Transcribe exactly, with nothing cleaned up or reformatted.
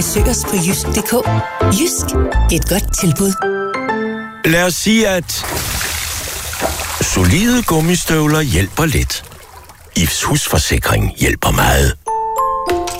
Søg os på jysk punktum d k. Jysk, et godt tilbud. Lad os sige, at solide gummistøvler hjælper lidt. I V S husforsikring hjælper meget.